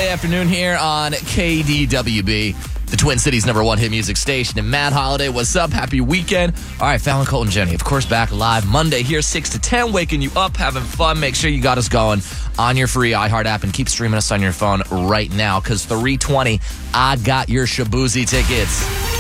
Friday afternoon here on KDWB, the Twin Cities #1 hit music station. And Matt Holiday, what's up? Happy weekend. All right, Fallon, Colton, Jenny, of course, back live Monday here, 6 to 10, waking you up, having fun. Make sure you got us going on your free iHeart app and keep streaming us on your phone right now, because 3:20, I got your Shabuzi tickets.